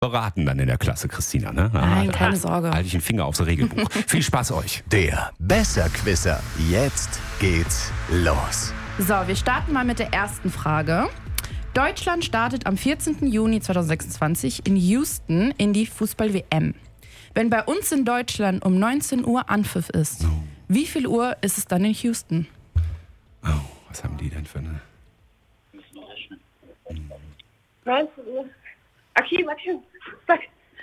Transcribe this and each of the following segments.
beraten dann in der Klasse, Christina. Ne? Nein, keine Sorge. Halte ich einen Finger aufs Regelbuch. Viel Spaß euch. Der Besserquisser. Jetzt geht's los. So, wir starten mal mit der ersten Frage. Deutschland startet am 14. Juni 2026 in Houston in die Fußball-WM. Wenn bei uns in Deutschland um 19 Uhr Anpfiff ist, wie viel Uhr ist es dann in Houston? Oh, was haben die denn für eine... 19 Uhr. Akim, sag.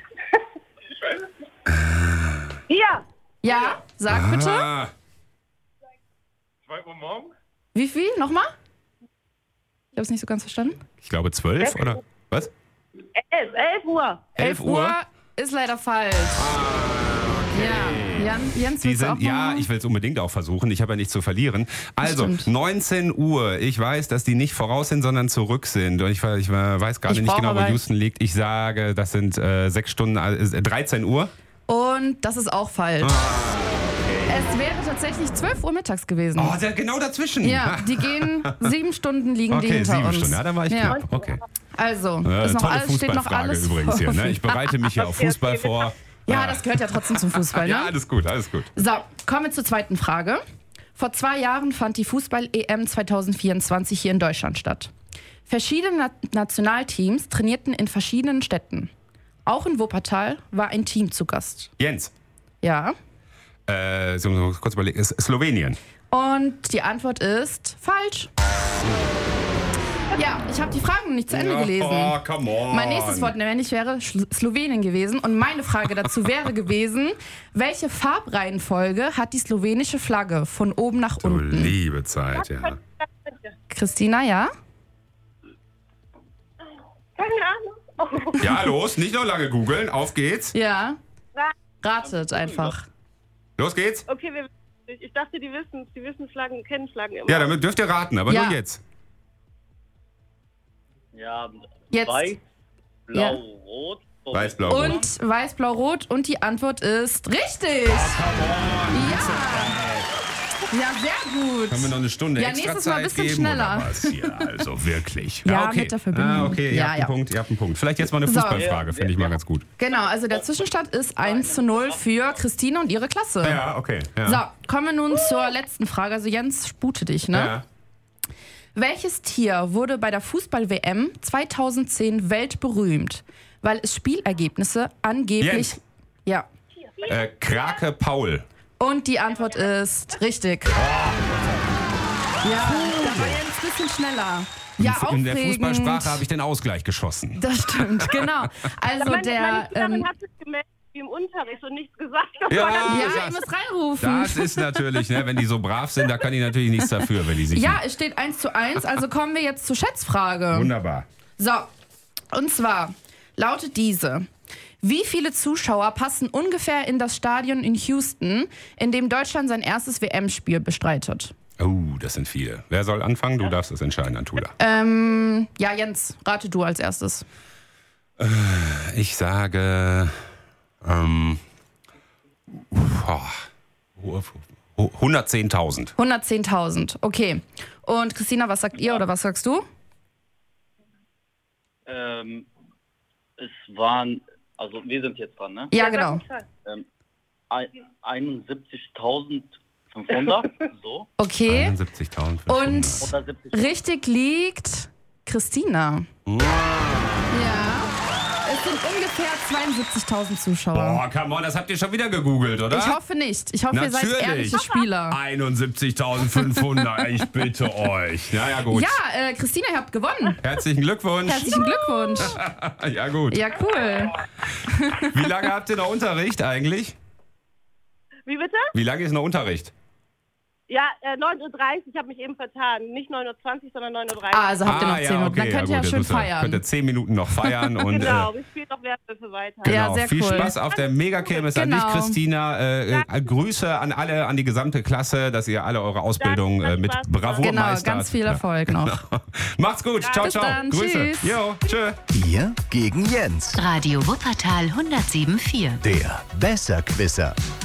Hier. Ja, sag bitte. 2 Uhr morgens? Wie viel? Nochmal? Ich habe es nicht so ganz verstanden. Ich glaube 12 oder was? 11 Uhr. 11 Uhr ist leider falsch. Ja, Jens, Die willst du auch sind, ja, ich will es unbedingt auch versuchen. Ich habe ja nichts zu verlieren. Also, Stimmt. 19 Uhr. Ich weiß, dass die nicht voraus sind, sondern zurück sind. Und ich weiß gerade Ich nicht brauche genau, wo aber- Houston liegt. Ich sage, das sind 6 Stunden, 13 Uhr. Und das ist auch falsch. Es wäre tatsächlich 12 Uhr mittags gewesen. Oh, genau dazwischen. Ja, die gehen 7 Stunden liegen die Okay, hinter 7 uns. Stunden. Ja, dann war ich Ja. knapp. Okay. Also, Tolle steht noch Fußballfrage alles übrigens vor. hier. Ne? Ich bereite mich hier auf Fußball vor. Ja, das gehört ja trotzdem zum Fußball, ne? Ja, alles gut, alles gut. So, kommen wir zur zweiten Frage. Vor 2 Jahren fand die Fußball-EM 2024 hier in Deutschland statt. Verschiedene Nationalteams trainierten in verschiedenen Städten. Auch in Wuppertal war ein Team zu Gast. Jens, Ja. so kurz überlegen, ist Slowenien. Und die Antwort ist falsch. Ja, ich habe die Fragen nicht zu Ende gelesen. Oh, come on. Mein nächstes Wort nämlich wäre Slowenien gewesen. Und meine Frage dazu wäre gewesen, welche Farbreihenfolge hat die slowenische Flagge von oben nach Du unten? liebe Zeit, ja. Christina, ja? Keine Ahnung. Oh. Ja, los, nicht noch lange googeln. Auf geht's. Ja. Ratet einfach. Los geht's. Okay, ich dachte, die wissen Flaggen, kennen Flaggen immer. Ja, damit dürft ihr raten, aber Ja. nur jetzt. Ja, Jetzt. weiß, blau, Ja. rot. Weiß, blau, rot. Und weiß, blau, rot. Und die Antwort ist richtig. Ja. Ja, sehr gut. Können wir noch eine Stunde Ja, extra nächstes Mal ein Zeit bisschen geben, schneller. oder was? Ja, also wirklich. Ja, okay. mit der Verbindung. Okay, ihr Ja, habt ja. einen Punkt, ihr habt einen Punkt. Vielleicht jetzt mal eine So. Fußballfrage, finde ich mal ganz gut. Genau, also der Zwischenstand ist 1:0 für Christine und ihre Klasse. Ja, okay. Ja. So, kommen wir nun zur letzten Frage. Also Jens, spute dich, ne? Ja. Welches Tier wurde bei der Fußball-WM 2010 weltberühmt, weil es Spielergebnisse angeblich... Jens. Ja. Krake Paul. Und die Antwort ist richtig. Ja, da war Jens ein bisschen schneller. Ja, In der aufregend. Fußballsprache habe ich den Ausgleich geschossen. Das stimmt, genau. Also Meine der... Schülerin hat sich gemeldet wie im Unterricht und nichts gesagt. Ja. ja, ihr müsst reinrufen. Das ist natürlich, ne, wenn die so brav sind, da kann die natürlich nichts dafür, wenn die sich... Ja, es steht 1:1, also kommen wir jetzt zur Schätzfrage. Wunderbar. So, und zwar lautet diese. Wie viele Zuschauer passen ungefähr in das Stadion in Houston, in dem Deutschland sein erstes WM-Spiel bestreitet? Oh, das sind viele. Wer soll anfangen? Du darfst es entscheiden, Antula. Ja, Jens, rate du als erstes. Ich sage... 110.000. 110.000, okay. Und Christina, was sagt ihr oder was sagst du? Es waren, also wir sind jetzt dran, ne? Ja, genau. 71.500, so. Okay. 71.500. Und 170. richtig liegt Christina. Ja. Es sind ungefähr 72.000 Zuschauer. Boah, come on, das habt ihr schon wieder gegoogelt, oder? Ich hoffe nicht. Ich hoffe, ihr seid Natürlich. ehrliche Spieler. 71.500, ich bitte euch. Ja, gut. Ja, Christina, ihr habt gewonnen. Herzlichen Glückwunsch. Herzlichen Glückwunsch. Ja, gut. Ja, cool. Wie lange habt ihr noch Unterricht eigentlich? Wie bitte? Wie lange ist noch Unterricht? Ja, 9:30 Uhr, ich habe mich eben vertan. Nicht 9:20 Uhr, sondern 9:30 Uhr. Ah, also habt ihr noch 10 Minuten. Dann könnt ihr ja gut, schön jetzt könnt ihr feiern. 10 Minuten noch feiern. Und, Genau, wir spielen noch Werwölfe weiter. genau, Ja, sehr viel cool. Spaß auf der Megakirmes an Genau. dich, Christina. Grüße an alle, an die gesamte Klasse, dass ihr alle eure Ausbildung Danke, mit Spaß. Bravour Genau, meistert. ganz viel Erfolg noch. Macht's gut. Ciao, Bis ciao. dann. Grüße. Tschüss. Jo, tschö. Wir gegen Jens. Radio Wuppertal 107.4. Der Besserquisser.